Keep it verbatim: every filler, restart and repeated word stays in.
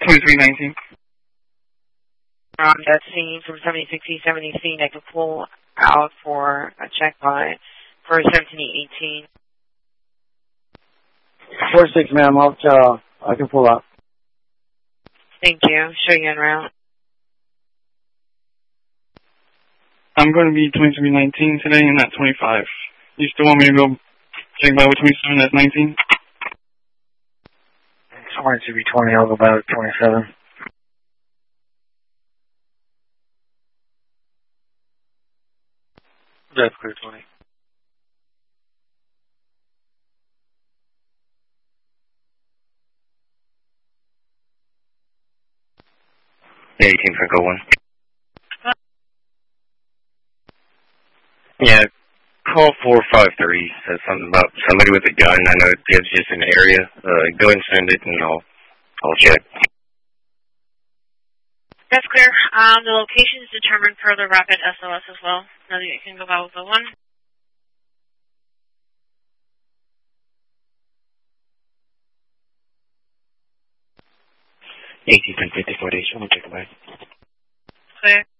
twenty-three nineteen. On that scene from seventy-six E seventy C, I can pull out for a check by for seventeen E eighteen. four six, ma'am. I'll, uh, I can pull out. Thank you. Show you en route. I'm going to be twenty-three nineteen today and not twenty-five. You still want me to go check by with twenty-seven at nineteen? twenty-two B twenty, I'll go by with twenty-seven. That's clear, twenty. Yeah, eighteen Franco one. Yeah, call four five three. Says something about somebody with a gun. I know it gives just an area. Uh, go and send it, and I'll, I'll check. That's clear. Um, the location is determined per the rapid S O S as well. Now that you can go by with the one. eighteen fifty-four days. I'll check it back. Clear.